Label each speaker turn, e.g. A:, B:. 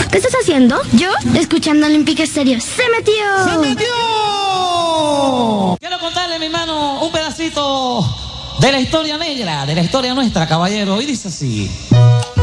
A: ¿Qué estás haciendo?
B: ¿Yo? Escuchando Olímpica Estéreo. ¡Se metió!
C: ¡Se metió! Quiero contarle, mi hermano, un pedacito de la historia negra, de la historia nuestra, caballero. Y dice así.